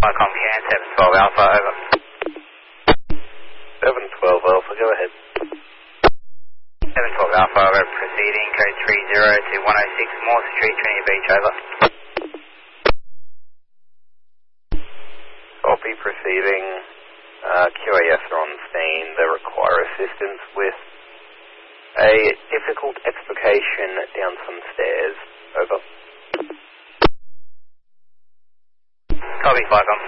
Can 712 Alpha, over. 712 Alpha, go ahead. 712 Alpha, over, proceeding, code 30 to 106 Moore Street, Trinity Beach, over. Copy, proceeding. QAS are on scene. They require assistance with a difficult explication down some stairs. Over. Copy, Flycom.